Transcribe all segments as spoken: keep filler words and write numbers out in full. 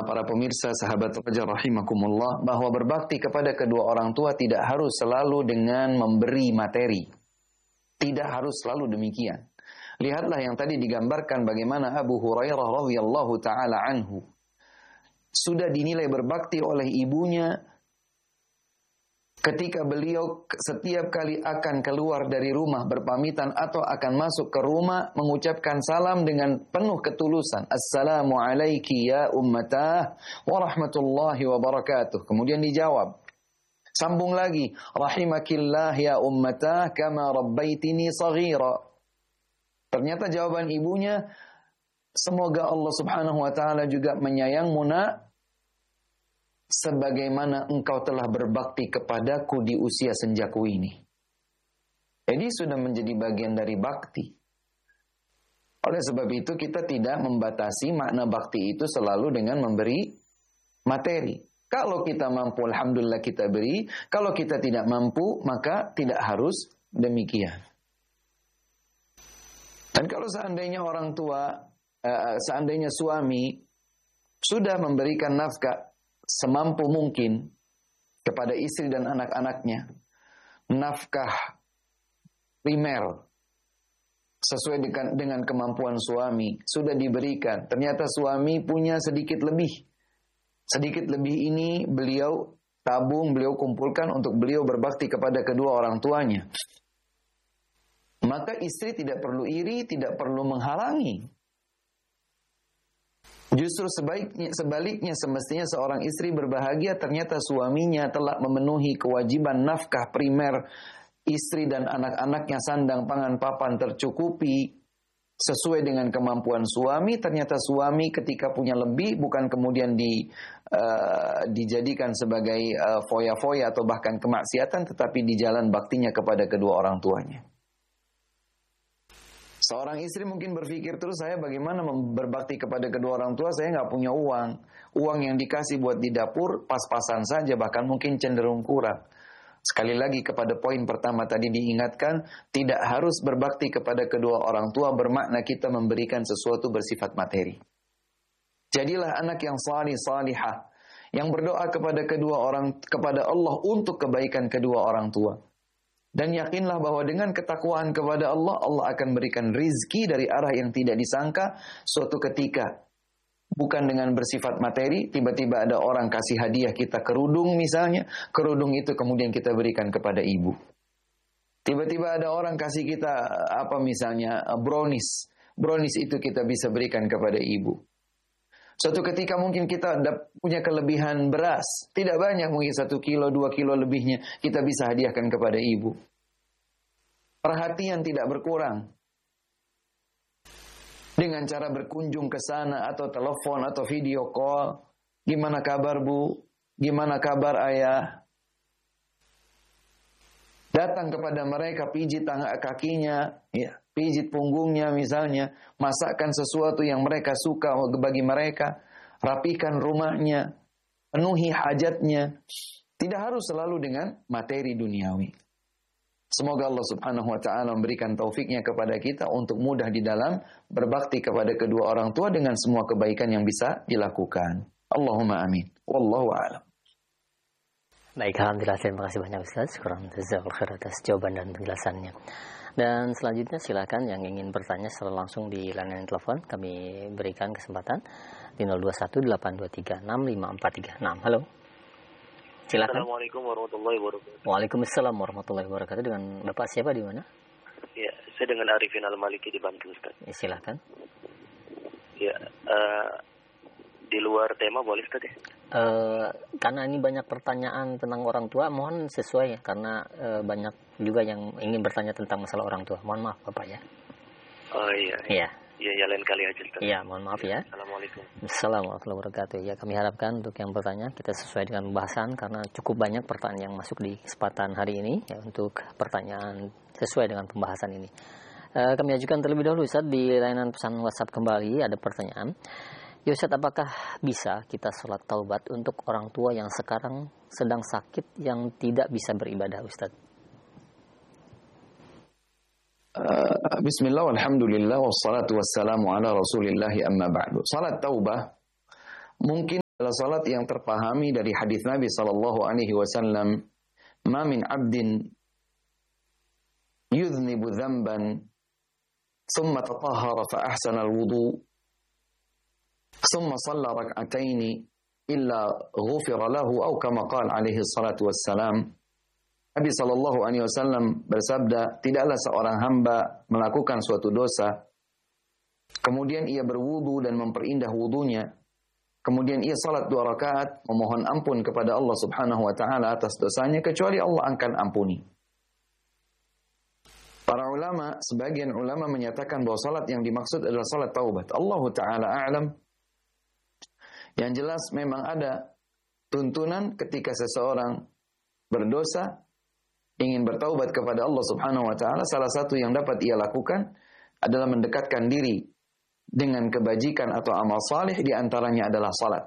Para pemirsa, sahabat Raja rahimakumullah, bahwa berbakti kepada kedua orang tua tidak harus selalu dengan memberi materi. Tidak harus selalu demikian. Lihatlah yang tadi digambarkan bagaimana Abu Hurairah radhiyallahu taala anhu sudah dinilai berbakti oleh ibunya ketika beliau setiap kali akan keluar dari rumah berpamitan atau akan masuk ke rumah mengucapkan salam dengan penuh ketulusan. Assalamu alayki ya ummatah wa rahmatullahi wa barakatuh. Kemudian dijawab. Sambung lagi. Rahimakillah ya ummatah kama rabbaitini saghira. Ternyata jawaban ibunya, semoga Allah subhanahu wa ta'ala juga menyayangmu nak, sebagaimana engkau telah berbakti kepadaku di usia senjaku ini. Jadi sudah menjadi bagian dari bakti. Oleh sebab itu kita tidak membatasi makna bakti itu selalu dengan memberi materi. Kalau kita mampu, alhamdulillah kita beri. Kalau kita tidak mampu, maka tidak harus demikian. Dan kalau seandainya orang tua, uh, seandainya suami sudah memberikan nafkah semampu mungkin kepada istri dan anak-anaknya, nafkah primer sesuai dengan, dengan kemampuan suami sudah diberikan. Ternyata suami punya sedikit lebih. Sedikit lebih ini beliau tabung, beliau kumpulkan untuk beliau berbakti kepada kedua orang tuanya. Maka istri tidak perlu iri, tidak perlu menghalangi. Justru sebaiknya, sebaliknya semestinya seorang istri berbahagia ternyata suaminya telah memenuhi kewajiban nafkah primer istri dan anak-anaknya, sandang, pangan, papan tercukupi sesuai dengan kemampuan suami. Ternyata suami ketika punya lebih bukan kemudian di, uh, dijadikan sebagai uh, foya-foya atau bahkan kemaksiatan, tetapi di jalan baktinya kepada kedua orang tuanya. Seorang istri mungkin berpikir terus, saya bagaimana berbakti kepada kedua orang tua, saya nggak punya uang. Uang yang dikasih buat di dapur pas-pasan saja, bahkan mungkin cenderung kurang. Sekali lagi kepada poin pertama tadi diingatkan, tidak harus berbakti kepada kedua orang tua bermakna kita memberikan sesuatu bersifat materi. Jadilah anak yang salih salihah, yang berdoa kepada kedua orang, kepada Allah untuk kebaikan kedua orang tua. Dan yakinlah bahwa dengan ketakwaan kepada Allah, Allah akan berikan rizki dari arah yang tidak disangka suatu ketika. Bukan dengan bersifat materi, tiba-tiba ada orang kasih hadiah kita kerudung misalnya, kerudung itu kemudian kita berikan kepada ibu. Tiba-tiba ada orang kasih kita apa misalnya brownies, brownies itu kita bisa berikan kepada ibu. Suatu ketika mungkin kita punya kelebihan beras, tidak banyak, mungkin satu kilo, dua kilo lebihnya, kita bisa hadiahkan kepada ibu. Perhatian tidak berkurang. Dengan cara berkunjung ke sana, atau telepon, atau video call. Gimana kabar bu? Gimana kabar ayah? Datang kepada mereka, pijit tangan kakinya, ya, pijit punggungnya misalnya, masakkan sesuatu yang mereka suka bagi mereka, rapikan rumahnya, penuhi hajatnya. Tidak harus selalu dengan materi duniawi. Semoga Allah subhanahu wa ta'ala memberikan taufiknya kepada kita untuk mudah di dalam berbakti kepada kedua orang tua dengan semua kebaikan yang bisa dilakukan. Allahumma amin. Wallahu a'lam. Baik, alhamdulillah, terima kasih banyak Ustaz. Kurang jazakallahu khair atas jawaban dan penjelasannya. Dan selanjutnya silakan yang ingin bertanya secara langsung di layanan telepon, kami berikan kesempatan di nol dua satu delapan dua tiga enam lima empat tiga enam. Halo. Silakan. Assalamualaikum warahmatullahi wabarakatuh. Waalaikumsalam warahmatullahi wabarakatuh. Dengan Bapak siapa di mana? Ya, saya dengan Arifin Al-Maliki di Bantul, Ustaz. Ya, silakan. Ya, uh, di luar tema boleh Ustaz ya? Uh, karena ini banyak pertanyaan tentang orang tua, mohon sesuai ya, karena uh, banyak juga yang ingin bertanya tentang masalah orang tua. Mohon maaf Bapak ya. Oh iya. Iya. Iya, ya lain kali aja Ustaz. Iya, mohon maaf ya. Assalamualaikum. Assalamualaikum warahmatullahi wabarakatuh. Ya, kami harapkan untuk yang bertanya kita sesuai dengan pembahasan karena cukup banyak pertanyaan yang masuk di kesempatan hari ini ya, untuk pertanyaan sesuai dengan pembahasan ini. Uh, kami ajukan terlebih dahulu Ustaz di layanan pesan WhatsApp kembali ada pertanyaan. Ya Ustaz, apakah bisa kita sholat taubat untuk orang tua yang sekarang sedang sakit yang tidak bisa beribadah Ustaz? Uh, Bismillah, walhamdulillah, wassalatu wassalamu ala rasulillahi amma ba'du. Salat taubah mungkin adalah salat yang terpahami dari hadis Nabi sallallahu alaihi wasallam, "Ma min 'abdin yudhnibu dhanban thumma tatahhara fa ahsana al-wudu thumma shalla rak'ataini illa ghufira lahu," atau kama qala alaihi salatu wassalam. Nabi sallallahu alaihi wasallam bersabda, tidaklah seorang hamba melakukan suatu dosa, kemudian ia berwudu dan memperindah wudunya, kemudian ia salat dua rakaat, memohon ampun kepada Allah Subhanahu wa taala atas dosanya, kecuali Allah akan ampuni. Para ulama, sebagian ulama menyatakan bahwa salat yang dimaksud adalah salat taubat. Allahu taala a'lam. Yang jelas memang ada tuntunan ketika seseorang berdosa ingin bertaubat kepada Allah Subhanahu wa taala, salah satu yang dapat ia lakukan adalah mendekatkan diri dengan kebajikan atau amal saleh, di antaranya adalah salat.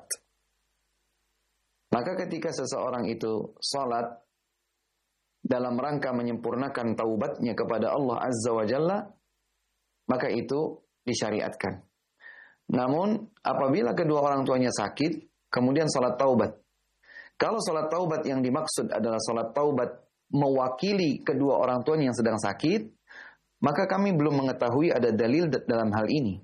Maka ketika seseorang itu salat dalam rangka menyempurnakan taubatnya kepada Allah Azza wa Jalla, maka itu disyariatkan. Namun apabila kedua orang tuanya sakit, kemudian salat taubat. Kalau salat taubat yang dimaksud adalah salat taubat mewakili kedua orang tuanya yang sedang sakit, maka kami belum mengetahui ada dalil dalam hal ini.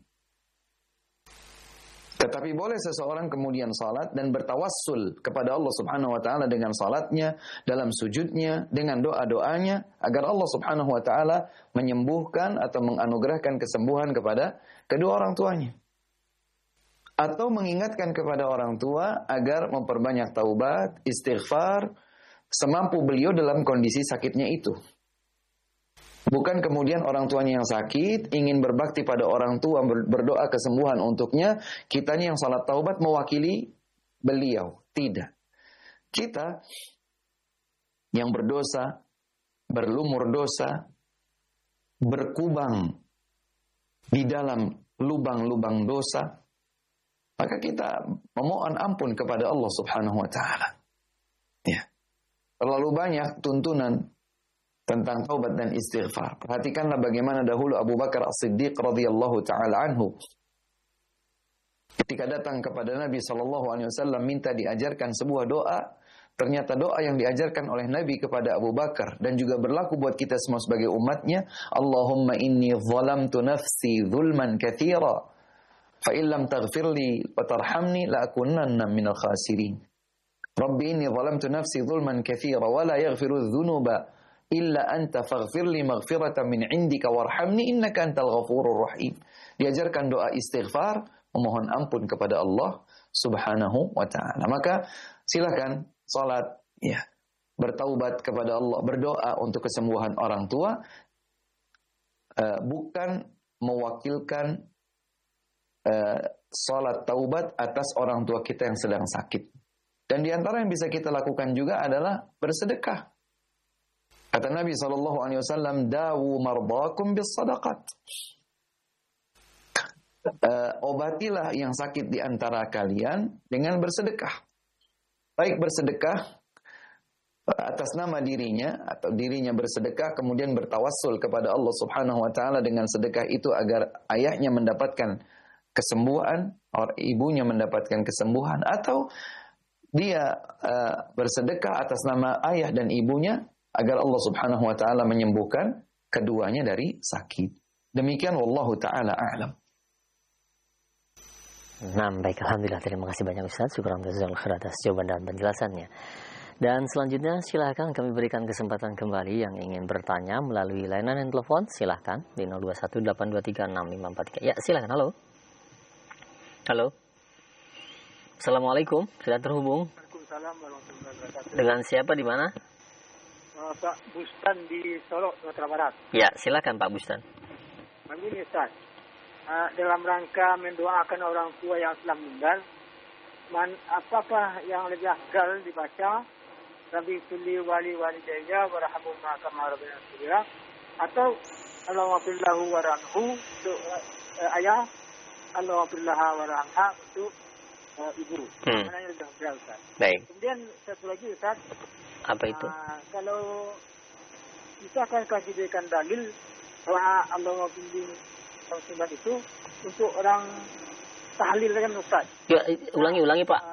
Tetapi boleh seseorang kemudian salat dan bertawassul kepada Allah Subhanahu wa taala dengan salatnya, dalam sujudnya, dengan doa-doanya, agar Allah Subhanahu wa taala menyembuhkan atau menganugerahkan kesembuhan kepada kedua orang tuanya. Atau mengingatkan kepada orang tua agar memperbanyak taubat, istighfar, semampu beliau dalam kondisi sakitnya itu. Bukan kemudian orang tuanya yang sakit ingin berbakti pada orang tua, berdoa kesembuhan untuknya, kitanya yang salat taubat mewakili beliau. Tidak. Kita yang berdosa, berlumur dosa, berkubang di dalam lubang-lubang dosa, maka kita memohon ampun kepada Allah Subhanahu wa taala. Ya. Terlalu banyak tuntunan tentang taubat dan istighfar. Perhatikanlah bagaimana dahulu Abu Bakar As-Siddiq radhiyallahu taala anhu ketika datang kepada Nabi sallallahu alaihi wasallam minta diajarkan sebuah doa, ternyata doa yang diajarkan oleh Nabi kepada Abu Bakar dan juga berlaku buat kita semua sebagai umatnya, Allahumma inni zalamtu nafsi zulman katsira fa illam taghfirli wa tarhamni la akunanna minal khasirin. Rabbi inni zalamtu nafsi zulman katsira wa la yaghfiru dzunuba illa anta faghfirli maghfiratan min indika warhamni innaka antal ghafurur rahim. Diajarkan doa istighfar, memohon ampun kepada Allah Subhanahu wa taala. Maka silakan salat, ya, bertaubat kepada Allah, berdoa untuk kesembuhan orang tua, uh, bukan mewakilkan uh, salat taubat atas orang tua kita yang sedang sakit. Dan di antara yang bisa kita lakukan juga adalah bersedekah. Kata Nabi sallallahu alaihi wasallam, "Dawu mardakum bis sadaqat." Uh, obatilah yang sakit di antara kalian dengan bersedekah. Baik bersedekah atas nama dirinya atau dirinya bersedekah kemudian bertawassul kepada Allah Subhanahu wa taala dengan sedekah itu agar ayahnya mendapatkan kesembuhan, atau ibunya mendapatkan kesembuhan, atau dia uh, bersedekah atas nama ayah dan ibunya agar Allah Subhanahu wa taala menyembuhkan keduanya dari sakit. Demikian wallahu taala a'lam. Nah, baik, alhamdulillah, terima kasih banyak Ustaz. Syukur alhamdulillah atas jawaban dan penjelasannya. Dan selanjutnya silahkan kami berikan kesempatan kembali yang ingin bertanya melalui layanan dan telepon, silahkan di nol dua satu delapan dua tiga enam lima empat tiga. Ya, silahkan. Halo. Halo. Assalamualaikum, sudah terhubung. Waalaikumsalam warahmatullahi wabarakatuh. Dengan siapa di mana? Pak Bustan di Solo, Sumatera Barat. Ya, silakan Pak Bustan. Begini Ustaz, uh, dalam rangka mendoakan orang tua yang telah meninggal, man, apakah yang lebih afdal dibaca Rabbi kulli wali walidayya warhamhuma kama rabbana shaghira, atau Allahumma firlahu warhamhu untuk uh, ayah, Allahumma firlaha warhamha untuk uh, ibu. Hmm. Mana yang lebih afdal Ustaz? Baik. Kemudian satu lagi Ustaz, apa itu? Uh, kalau kita akan kasih berikan dalil doa Allahumma bimbing muslimat itu untuk orang tahlil kan Ustaz? Ya, ulangi ulangi Pak.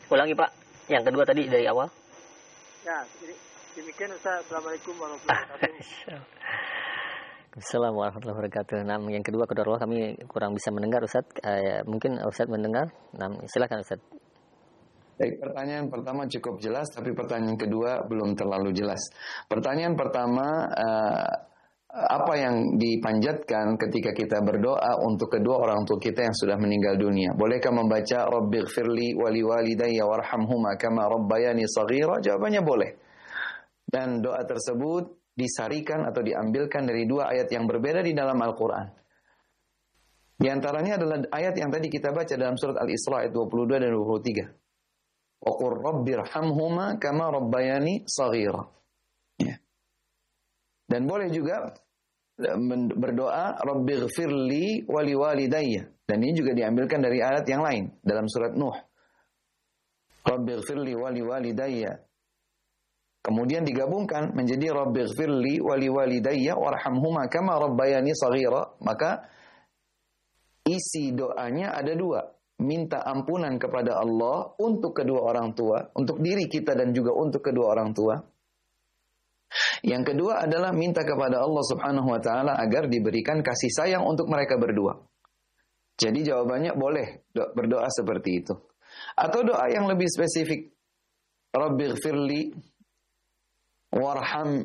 Ulangi Pak, yang kedua tadi dari awal. Ya, demikian Ustaz. Assalamualaikum warahmatullahi wabarakatuh. Assalamualaikum warahmatullahi wabarakatuh. Nah, yang kedua kedua kami kurang bisa mendengar Ustaz. Eh, mungkin Ustaz mendengar. Nah, silakan Ustaz. Baik, pertanyaan pertama cukup jelas, tapi pertanyaan kedua belum terlalu jelas. Pertanyaan pertama, uh, apa yang dipanjatkan ketika kita berdoa untuk kedua orang tua kita yang sudah meninggal dunia? Bolehkah membaca Rabbighfirli wali walidayya warhamhuma kama rabbayani shaghira? Jawabannya boleh. Dan doa tersebut disarikan atau diambilkan dari dua ayat yang berbeda di dalam Al-Quran. Di antaranya adalah ayat yang tadi kita baca dalam surat Al-Isra ayat dua puluh dua dan dua puluh tiga. Wa qur rabbirhamhuma kama rabbayani shaghira. Ya. Dan boleh juga berdoa Rabbighfirli wali walidayya. Dan ini juga diambilkan dari ayat yang lain dalam surat Nuh. Rabbighfirli wali walidayya. Kemudian digabungkan menjadi Rabbighfirli wali walidayya warhamhuma kama rabbayani shaghira. Maka isi doanya ada dua. Minta ampunan kepada Allah untuk kedua orang tua, untuk diri kita dan juga untuk kedua orang tua. Yang kedua adalah minta kepada Allah Subhanahu wa taala agar diberikan kasih sayang untuk mereka berdua. Jadi jawabannya boleh berdoa seperti itu. Atau doa yang lebih spesifik. Rabbighfirli warham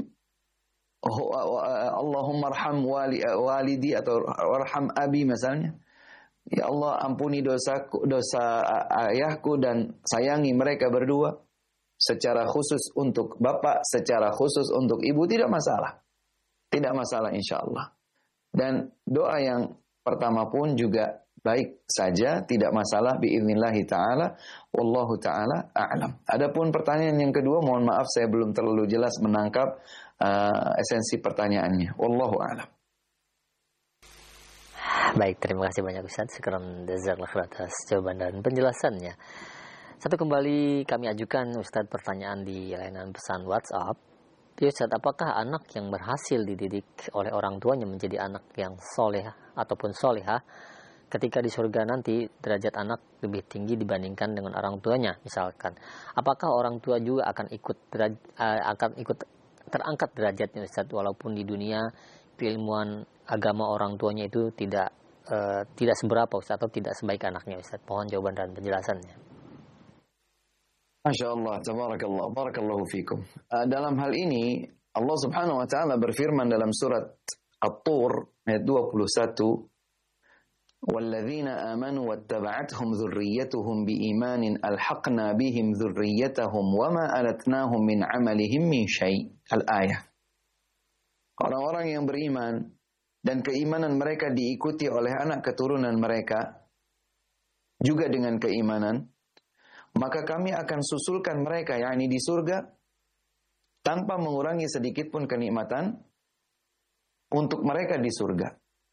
Allahumma arham wali, walidi atau warham abi misalnya. Ya Allah, ampuni dosaku, dosa ayahku dan sayangi mereka berdua. Secara khusus untuk bapak, secara khusus untuk ibu, tidak masalah. Tidak masalah insya Allah. Dan doa yang pertama pun juga baik saja, tidak masalah bi'idnillahi ta'ala. Wallahu ta'ala a'lam. Adapun pertanyaan yang kedua, mohon maaf saya belum terlalu jelas menangkap uh, esensi pertanyaannya. Wallahu a'lam. Baik, terima kasih banyak Ustaz. Syukran jazakallahu atas jawaban dan penjelasannya. Satu kembali kami ajukan Ustaz pertanyaan di layanan pesan WhatsApp. Ya Ustaz, apakah anak yang berhasil dididik oleh orang tuanya menjadi anak yang soleh ataupun soleha, ketika di surga nanti derajat anak lebih tinggi dibandingkan dengan orang tuanya misalkan? Apakah orang tua juga akan ikut deraj, akan ikut terangkat derajatnya Ustaz, walaupun di dunia keilmuan agama orang tuanya itu tidak uh, tidak seberapa Ustaz, atau tidak sebaik anaknya Ustaz? Mohon jawaban dan penjelasannya. Masya Allah, tabarakallah, barakallahu fikum. Uh, dalam hal ini Allah Subhanahu wa taala berfirman dalam surat At-Tur ayat dua puluh satu, "Walladzina amanu wattaba'athum dzurriyyatuhum biimanin alhaqna bihim dzurriyyatahum wama alatnahum min 'amalihim min syai'." Al-ayah. Orang-orang yang beriman dan keimanan mereka diikuti oleh anak keturunan mereka juga dengan keimanan, maka kami akan susulkan mereka, yakni di surga, tanpa mengurangi sedikit pun kenikmatan untuk mereka di surga.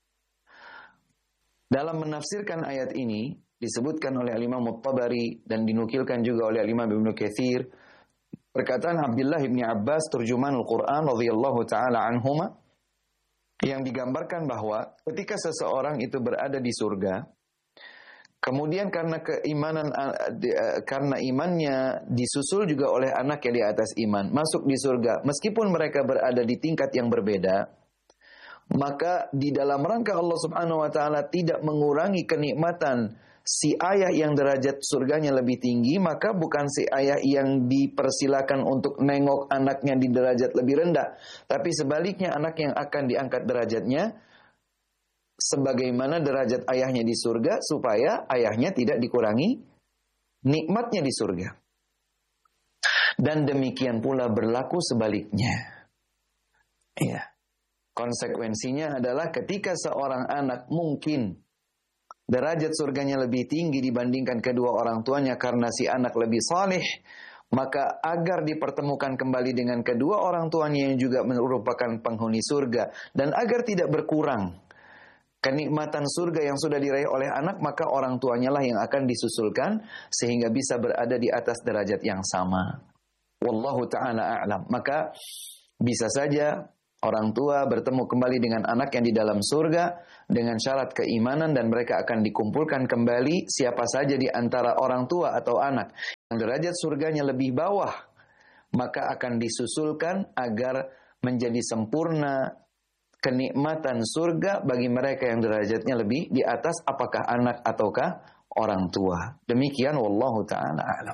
Dalam menafsirkan ayat ini disebutkan oleh Imam At-Tabari dan dinukilkan juga oleh Imam Ibnu Katsir, perkataan Abdullah bin Abbas terjemahanul Quran radhiyallahu taala anhuma, yang digambarkan bahwa ketika seseorang itu berada di surga, kemudian karena keimanan karena imannya disusul juga oleh anak yang di atas iman masuk di surga, meskipun mereka berada di tingkat yang berbeda, maka di dalam rangka Allah Subhanahu wa taala tidak mengurangi kenikmatan si ayah yang derajat surganya lebih tinggi, maka bukan si ayah yang dipersilakan untuk nengok anaknya di derajat lebih rendah, tapi sebaliknya anak yang akan diangkat derajatnya sebagaimana derajat ayahnya di surga, supaya ayahnya tidak dikurangi nikmatnya di surga. Dan demikian pula berlaku sebaliknya. Ya. Konsekuensinya adalah ketika seorang anak mungkin derajat surganya lebih tinggi dibandingkan kedua orang tuanya karena si anak lebih saleh, maka agar dipertemukan kembali dengan kedua orang tuanya yang juga merupakan penghuni surga, dan agar tidak berkurang kenikmatan surga yang sudah diraih oleh anak, maka orang tuanya lah yang akan disusulkan sehingga bisa berada di atas derajat yang sama. Wallahu ta'ala a'lam. Maka bisa saja orang tua bertemu kembali dengan anak yang di dalam surga dengan syarat keimanan, dan mereka akan dikumpulkan kembali siapa saja di antara orang tua atau anak derajat surganya lebih bawah, maka akan disusulkan agar menjadi sempurna kenikmatan surga bagi mereka yang derajatnya lebih di atas, apakah anak ataukah orang tua. Demikian wallahu taala alam.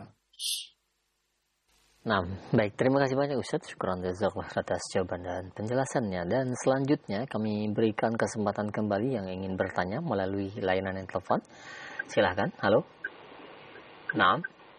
Nah, baik, terima kasih banyak Ustaz. Syukran jazakallah atas jawaban dan penjelasannya. Dan selanjutnya kami berikan kesempatan kembali yang ingin bertanya melalui layanan yang telepon. Silahkan. Halo. Nah.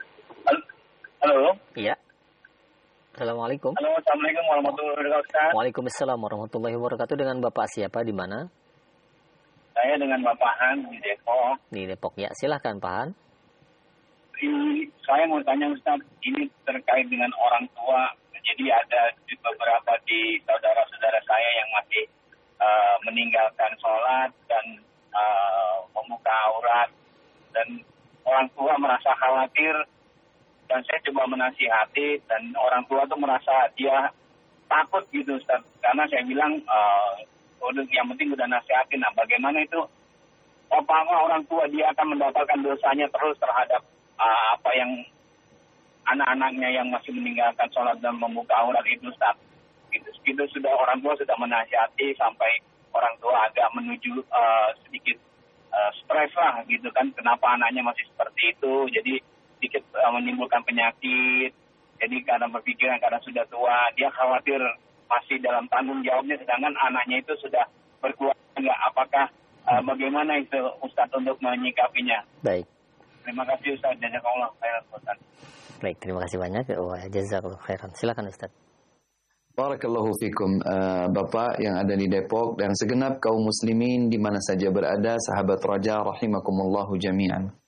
Halo. Iya. Assalamualaikum. Halo, assalamualaikum warahmatullahi wabarakatuh. Waalaikumsalam warahmatullahi wabarakatuh. Dengan Bapak siapa, di mana? Saya dengan Bapak Han di Depok. Di Depok, ya. Silahkan Pak Han. Ini, saya mau tanya Ustaz, ini terkait dengan orang tua. Jadi ada beberapa di saudara-saudara saya yang masih uh, meninggalkan sholat dan uh, membuka aurat. Dan orang tua merasa khawatir. Dan saya coba menasihati, dan orang tua tuh merasa dia takut gitu Ustaz. Karena saya bilang, uh, yang penting udah nasihatin. Nah, bagaimana itu? Apakah orang tua dia akan mendapatkan dosanya terus terhadap uh, apa yang anak-anaknya yang masih meninggalkan sholat dan membuka aurat itu Ustaz? Gitu, gitu sudah orang tua sudah menasihati sampai orang tua agak menuju uh, sedikit uh, stres lah gitu kan. Kenapa anaknya masih seperti itu? Jadi sedikit uh, menimbulkan penyakit. Jadi karena berpikiran karena sudah tua, dia khawatir masih dalam tanggung jawabnya, sedangkan anaknya itu sudah berkeluarga. Apakah uh, bagaimana itu Ustaz untuk menyikapinya? Baik. Terima kasih Ustaz. Jazakallah khairan Ustaz. Baik, terima kasih banyak. Wah, jazakallah khairan. Silakan Ustaz. Barakallahu fikum, uh, Bapak yang ada di Depok dan segenap kaum muslimin di mana saja berada, sahabat Raja rahimakumullahu jami'an.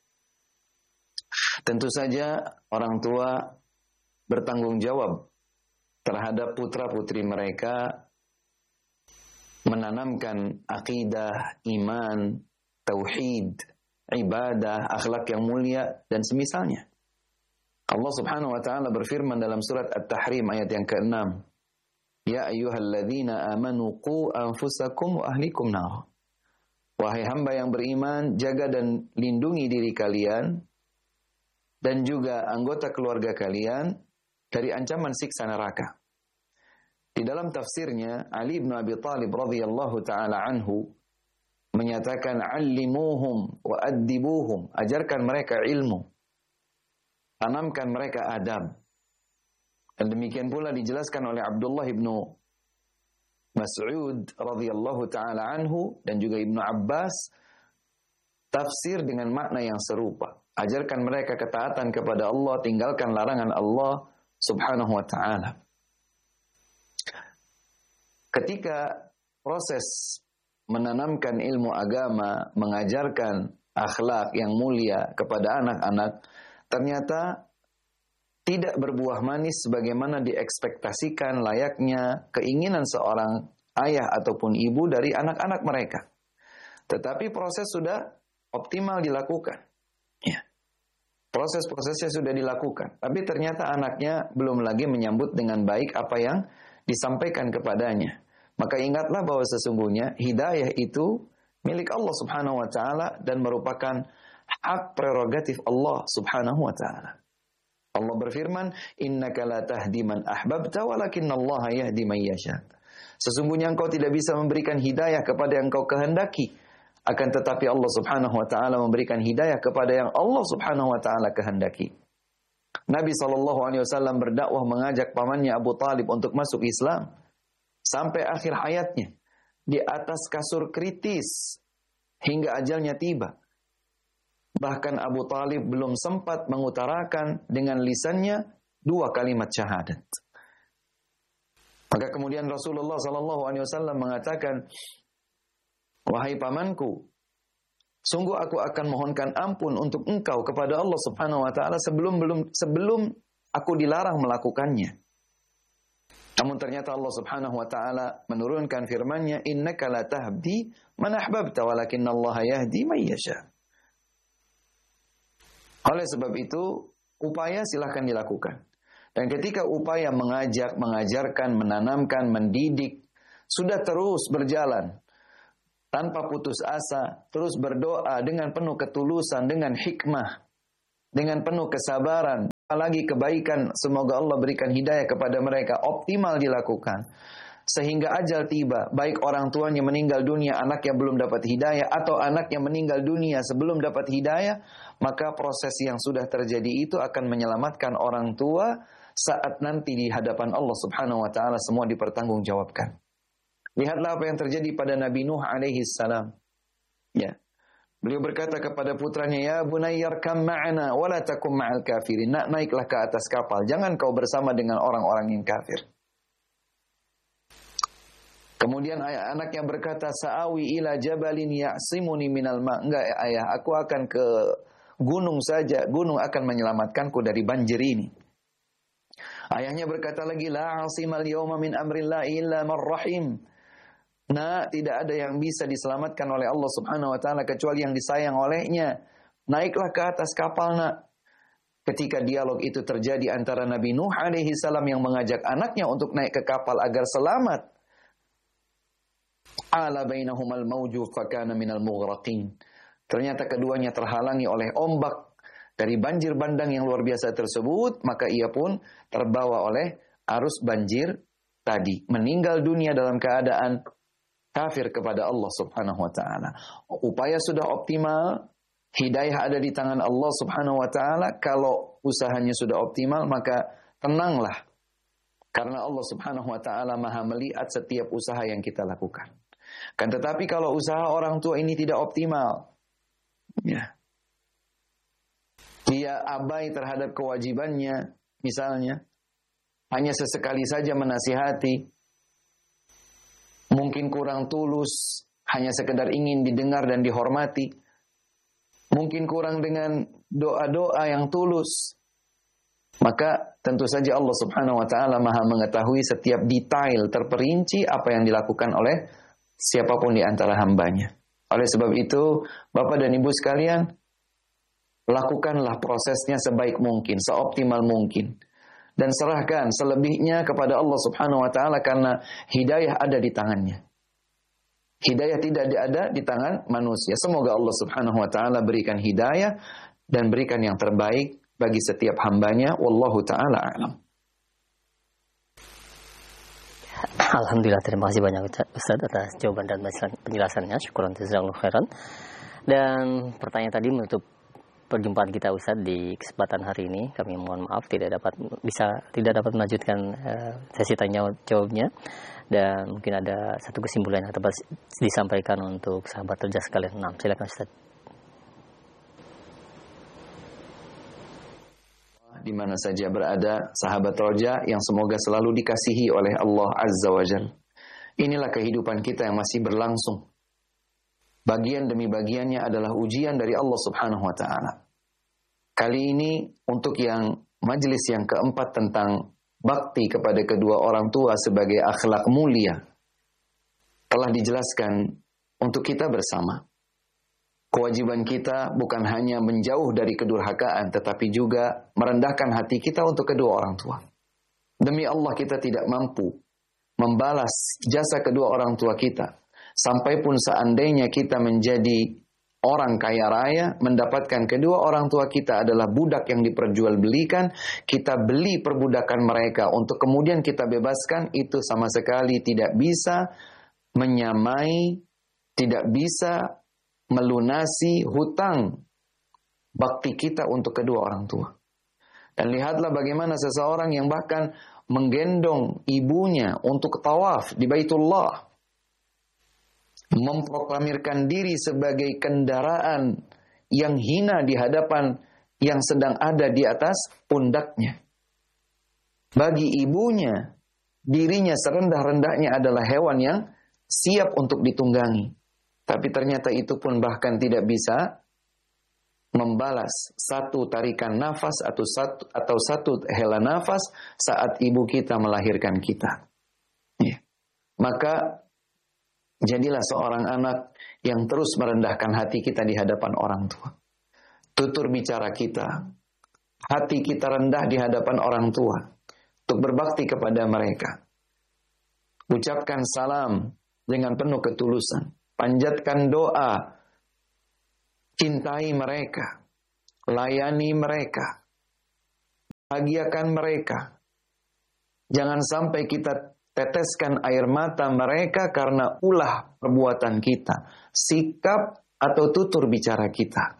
Tentu saja orang tua bertanggung jawab terhadap putra-putri mereka menanamkan akidah, iman, tauhid, ibadah, akhlak yang mulia dan semisalnya. Allah Subhanahu wa taala berfirman dalam surat At-Tahrim ayat yang keenam, "Ya ayyuhalladzina amanu qu anfusakum wa ahlikum nar." Wahai hamba yang beriman, jaga dan lindungi diri kalian dan juga anggota keluarga kalian dari ancaman siksa neraka. Di dalam tafsirnya, Ali bin Abi Thalib radhiyallahu taala anhu menyatakan, "Allimuhum wa addibuhum." Ajarkan mereka ilmu. Tanamkan mereka adab. Dan demikian pula dijelaskan oleh Abdullah bin Mas'ud radhiyallahu taala anhu dan juga Ibnu Abbas tafsir dengan makna yang serupa. Ajarkan mereka ketaatan kepada Allah, tinggalkan larangan Allah Subhanahu wa taala. Ketika proses menanamkan ilmu agama, mengajarkan akhlak yang mulia kepada anak-anak, ternyata tidak berbuah manis sebagaimana diekspektasikan layaknya keinginan seorang ayah ataupun ibu dari anak-anak mereka. Tetapi proses sudah optimal dilakukan. Ya. Proses-prosesnya sudah dilakukan. Tapi ternyata anaknya belum lagi menyambut dengan baik apa yang disampaikan kepadanya. Maka ingatlah bahwa sesungguhnya hidayah itu milik Allah Subhanahu wa taala dan merupakan hak prerogatif Allah Subhanahu wa taala. Allah berfirman, "Innaka la tahdi man ahbabta walakinallaha yahdi man yasha." Sesungguhnya engkau tidak bisa memberikan hidayah kepada yang engkau kehendaki, akan tetapi Allah Subhanahu wa taala memberikan hidayah kepada yang Allah Subhanahu wa taala kehendaki. Nabi sallallahu alaihi wasallam berdakwah mengajak pamannya Abu Talib untuk masuk Islam sampai akhir hayatnya di atas kasur kritis hingga ajalnya tiba. Bahkan Abu Talib belum sempat mengutarakan dengan lisannya dua kalimat syahadat. Maka kemudian Rasulullah sallallahu alaihi wasallam mengatakan, "Wahai pamanku, sungguh aku akan mohonkan ampun untuk engkau kepada Allah Subhanahu wa taala sebelum belum sebelum aku dilarang melakukannya." Namun ternyata Allah Subhanahu wa taala menurunkan firman-Nya, "Innaka la tahdi man ahbabta walakinnallaha yahdi man yasha." Oleh sebab itu, upaya silahkan dilakukan. Dan ketika upaya mengajak, mengajarkan, menanamkan, mendidik sudah terus berjalan tanpa putus asa, terus berdoa dengan penuh ketulusan, dengan hikmah, dengan penuh kesabaran, lagi kebaikan, semoga Allah berikan hidayah kepada mereka, optimal dilakukan. Sehingga ajal tiba, baik orang tuanya meninggal dunia, anak yang belum dapat hidayah, atau anak yang meninggal dunia sebelum dapat hidayah, maka proses yang sudah terjadi itu akan menyelamatkan orang tua saat nanti di hadapan Allah Subhanahu wa taala semua dipertanggungjawabkan. Lihatlah apa yang terjadi pada Nabi Nuh alaihi salam. Ya. Beliau berkata kepada putranya, "Ya bunayyar kam ma'ana wa la takum ma'al kafirin." Nak, naiklah ke atas kapal, jangan kau bersama dengan orang-orang yang kafir. Kemudian anaknya berkata, "Sa'awi ila jabalin ya'simuni minal ma'." Enggak ayah, aku akan ke gunung saja, gunung akan menyelamatkanku dari banjir ini. Ayahnya berkata lagi, "La 'asimal yawma min amrillah illa man rahim." Nah, tidak ada yang bisa diselamatkan oleh Allah Subhanahu wa taala kecuali yang disayang olehnya. Naiklah ke atas kapal, nak. Ketika dialog itu terjadi antara Nabi Nuh alaihi salam yang mengajak anaknya untuk naik ke kapal agar selamat, ala bainahumal mawju fakana minal mughraqin. Ternyata keduanya terhalangi oleh ombak dari banjir bandang yang luar biasa tersebut, maka ia pun terbawa oleh arus banjir tadi, meninggal dunia dalam keadaan kafir kepada Allah Subhanahu wa taala. Upaya sudah optimal, hidayah ada di tangan Allah Subhanahu wa taala. Kalau usahanya sudah optimal, maka tenanglah. Karena Allah Subhanahu wa taala Maha melihat setiap usaha yang kita lakukan. Kan tetapi kalau usaha orang tua ini tidak optimal, ya, dia abai terhadap kewajibannya, misalnya hanya sesekali saja menasihati, mungkin kurang tulus, hanya sekedar ingin didengar dan dihormati, mungkin kurang dengan doa-doa yang tulus, maka tentu saja Allah Subhanahu wa taala Maha mengetahui setiap detail terperinci apa yang dilakukan oleh siapapun di antara hambanya. Oleh sebab itu, Bapak dan Ibu sekalian, lakukanlah prosesnya sebaik mungkin, seoptimal mungkin. Dan serahkan selebihnya kepada Allah Subhanahu wa taala karena hidayah ada di tangannya. Hidayah tidak ada di tangan manusia. Semoga Allah Subhanahu wa taala berikan hidayah dan berikan yang terbaik bagi setiap hambanya. Wallahu taala a'lam. Alhamdulillah, terima kasih banyak Ustaz atas jawaban dan penjelasannya. Syukuran jazakallahu khairan. Dan pertanyaan tadi menutup perjumpaan kita Ustaz di kesempatan hari ini. Kami mohon maaf tidak dapat bisa tidak dapat melanjutkan uh, sesi tanya jawabnya, dan mungkin ada satu kesimpulan yang dapat disampaikan untuk sahabat Roja sekalian. Nah, silakan Ustaz. Di mana saja berada sahabat Roja yang semoga selalu dikasihi oleh Allah Azza wa Jalla. Inilah kehidupan kita yang masih berlangsung. Bagian demi bagiannya adalah ujian dari Allah Subhanahu wa taala. Kali ini untuk yang majelis yang keempat tentang bakti kepada kedua orang tua sebagai akhlak mulia telah dijelaskan untuk kita bersama. Kewajiban kita bukan hanya menjauh dari kedurhakaan, tetapi juga merendahkan hati kita untuk kedua orang tua. Demi Allah kita tidak mampu membalas jasa kedua orang tua kita. Sampai pun seandainya kita menjadi orang kaya raya, mendapatkan kedua orang tua kita adalah budak yang diperjualbelikan, kita beli perbudakan mereka untuk kemudian kita bebaskan, itu sama sekali tidak bisa menyamai, tidak bisa melunasi hutang bakti kita untuk kedua orang tua. Dan lihatlah bagaimana seseorang yang bahkan menggendong ibunya untuk tawaf di Baitullah, memproklamirkan diri sebagai kendaraan yang hina di hadapan yang sedang ada di atas pundaknya. Bagi ibunya, dirinya serendah-rendahnya adalah hewan yang siap untuk ditunggangi. Tapi ternyata itu pun bahkan tidak bisa membalas satu tarikan nafas atau satu, atau satu hela nafas saat ibu kita melahirkan kita. Ya. Maka jadilah seorang anak yang terus merendahkan hati kita di hadapan orang tua. Tutur bicara kita, hati kita rendah di hadapan orang tua untuk berbakti kepada mereka. Ucapkan salam dengan penuh ketulusan. Panjatkan doa, cintai mereka, layani mereka, bahagiakan mereka. Jangan sampai kita teteskan air mata mereka karena ulah perbuatan kita, sikap atau tutur bicara kita.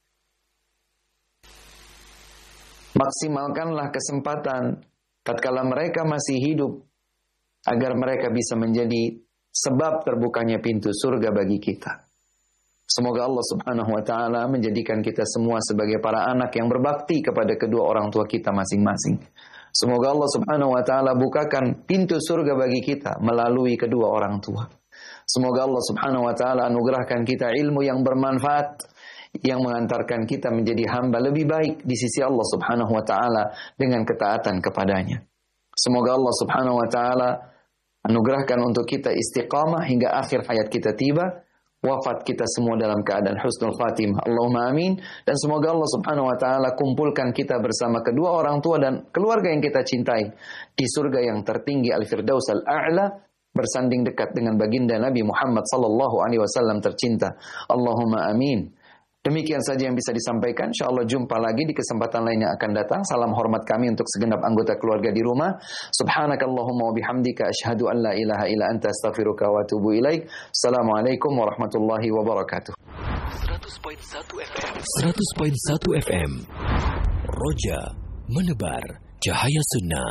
Maksimalkanlah kesempatan tatkala mereka masih hidup agar mereka bisa menjadi sebab terbukanya pintu surga bagi kita. Semoga Allah Subhanahu wa taala menjadikan kita semua sebagai para anak yang berbakti kepada kedua orang tua kita masing-masing. Semoga Allah Subhanahu wa taala bukakan pintu surga bagi kita melalui kedua orang tua. Semoga Allah Subhanahu wa taala anugerahkan kita ilmu yang bermanfaat yang mengantarkan kita menjadi hamba lebih baik di sisi Allah Subhanahu wa taala dengan ketaatan kepadanya. Semoga Allah Subhanahu wa taala anugerahkan untuk kita istiqamah hingga akhir hayat kita tiba. Wafat kita semua dalam keadaan husnul khatimah. Allahumma amin. Dan semoga Allah Subhanahu wa taala kumpulkan kita bersama kedua orang tua dan keluarga yang kita cintai di surga yang tertinggi Al-Firdaus Al-A'la, bersanding dekat dengan baginda Nabi Muhammad sallallahu alaihi wasallam tercinta. Allahumma amin. Demikian saja yang bisa disampaikan. InsyaAllah jumpa lagi di kesempatan lain yang akan datang. Salam hormat kami untuk segenap anggota keluarga di rumah. Subhanakallahumma wa bihamdika asyhadu an la ilaha illa anta astaghfiruka wa atubu ilaik. Assalamualaikum warahmatullahi wabarakatuh. seratus koma satu F M Roja menebar cahaya sunnah.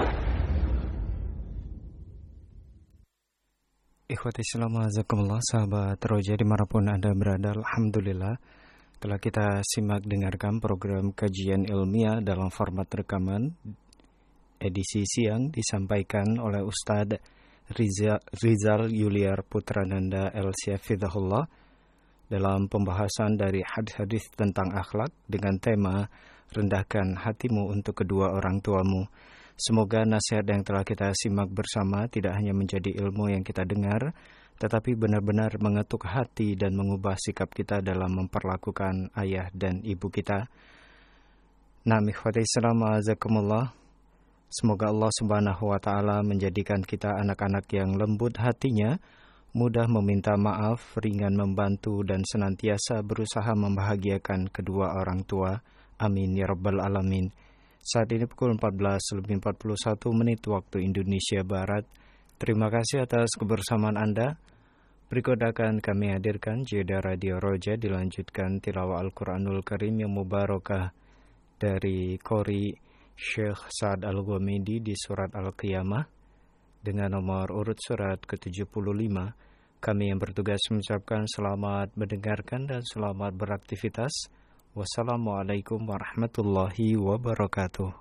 Ikhwati Islam azakumullah, sahabat Roja dimanapun Anda berada, alhamdulillah telah kita simak dengarkan program kajian ilmiah dalam format rekaman edisi siang disampaikan oleh Ustadz Rizal, Rizal Yuliar Putrananda L C Hafizahullah dalam pembahasan dari hadis-hadis tentang akhlak dengan tema rendahkan hatimu untuk kedua orang tuamu. Semoga nasihat yang telah kita simak bersama tidak hanya menjadi ilmu yang kita dengar, tetapi benar-benar mengetuk hati dan mengubah sikap kita dalam memperlakukan ayah dan ibu kita. Nami khawati salam azakumullah. Semoga Allah Subhanahu wa taala menjadikan kita anak-anak yang lembut hatinya, mudah meminta maaf, ringan membantu, dan senantiasa berusaha membahagiakan kedua orang tua. Amin ya rabbal alamin. Saat ini pukul empat belas lebih empat puluh satu menit waktu Indonesia Barat. Terima kasih atas kebersamaan Anda. Berikut akan kami hadirkan jeda Radio Roja, dilanjutkan tilawah Al-Quranul Karim yang mubarakah dari Qori Syekh Sa'ad Al-Ghamidi di surat Al-Qiyamah dengan nomor urut surat ke tujuh puluh lima. Kami yang bertugas mengucapkan selamat mendengarkan dan selamat beraktivitas. Wassalamualaikum warahmatullahi wabarakatuh.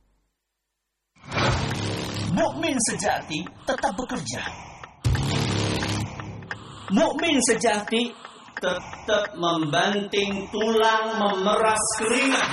Mukmin sejati tetap bekerja. Mukmin sejati tetap membanting tulang, memeras keringat.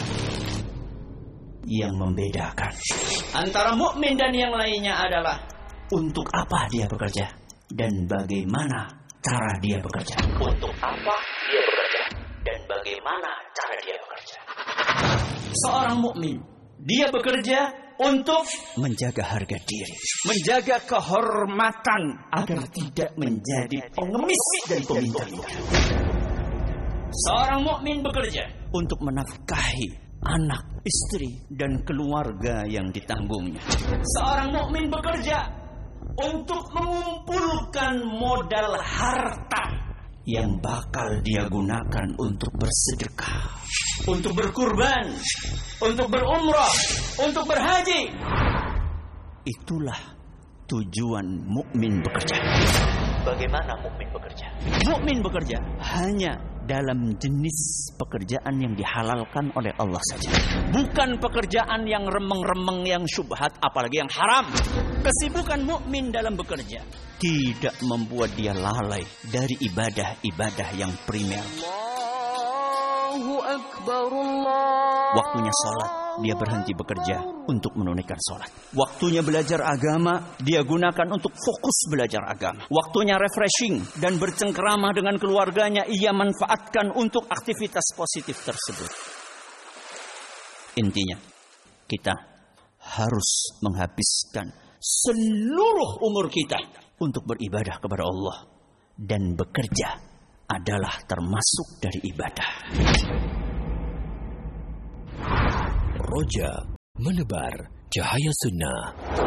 Yang membedakan antara mukmin dan yang lainnya adalah untuk apa dia bekerja dan bagaimana cara dia bekerja. Untuk apa dia bekerja dan bagaimana cara dia bekerja. Seorang mukmin, dia bekerja untuk menjaga harga diri, menjaga kehormatan agar tidak menjadi pengemis dan peminta-minta. Seorang mukmin bekerja untuk menafkahi anak, istri, dan keluarga yang ditanggungnya. Seorang mukmin bekerja untuk mengumpulkan modal harta yang bakal dia gunakan untuk bersedekah, untuk berkurban, untuk berumrah, untuk berhaji. Itulah tujuan mukmin bekerja. Bagaimana mukmin bekerja? Mukmin bekerja hanya dalam jenis pekerjaan yang dihalalkan oleh Allah saja. Bukan pekerjaan yang remeng-remeng, yang syubhat, apalagi yang haram. Kesibukan mukmin dalam bekerja tidak membuat dia lalai dari ibadah-ibadah yang primer. Allahu Akbar, Allah. Waktunya sholat, dia berhenti bekerja untuk menunaikan sholat. Waktunya belajar agama, dia gunakan untuk fokus belajar agama. Waktunya refreshing dan bercengkerama dengan keluarganya, ia manfaatkan untuk aktivitas positif tersebut. Intinya, kita harus menghabiskan seluruh umur kita untuk beribadah kepada Allah. Dan bekerja adalah termasuk dari ibadah. Roja Menebar cahaya sunnah.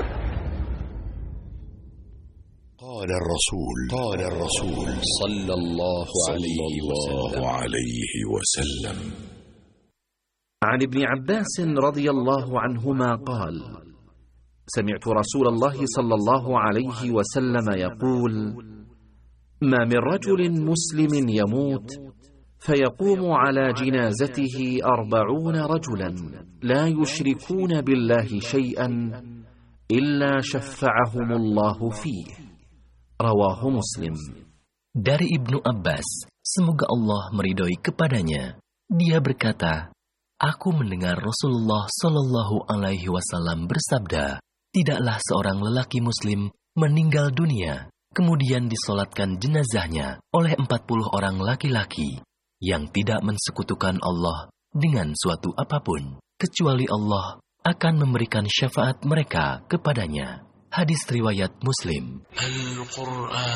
قال الرسول قال الرسول صلى الله عليه وسلم عن ابن عباس رضي الله عنهما قال: سمعت رسول الله صلى الله عليه وسلم يقول: ما من رجل مسلم يموت فيقوم على جنازته أربعون رجلا لا يشركون بالله شيئا إلا شفعهم الله فيه. Rawahu Muslim. Dari Ibnu Abbas, semoga Allah meridhoi kepadanya, dia berkata, aku mendengar Rasulullah Shallallahu Alaihi Wasallam bersabda, tidaklah seorang lelaki Muslim meninggal dunia, kemudian disolatkan jenazahnya oleh empat puluh orang laki-laki yang tidak mensekutukan Allah dengan suatu apapun, kecuali Allah akan memberikan syafaat mereka kepadanya. Hadis riwayat Muslim. Al-Quran